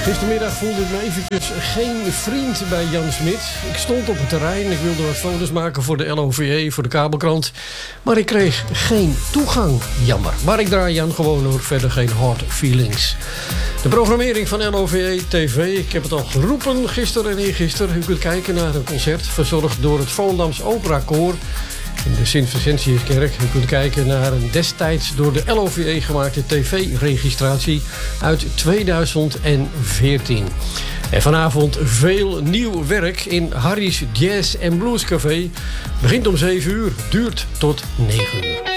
Gistermiddag voelde ik me eventjes geen vriend bij Jan Smit. Ik stond op het terrein, ik wilde wat foto's maken voor de LOVE, voor de kabelkrant. Maar ik kreeg geen toegang, jammer. Maar ik draai Jan gewoon door, verder geen hard feelings. De programmering van LOVE TV, ik heb het al geroepen gisteren en eergisteren. U kunt kijken naar een concert verzorgd door het Volendams Opera Koor in de Sint-Vincentiuskerk. U kunt kijken naar een destijds door de LOVE gemaakte tv-registratie uit 2014. En vanavond veel nieuw werk in Harry's Jazz & Blues Café. Begint om 7 uur, duurt tot 9 uur.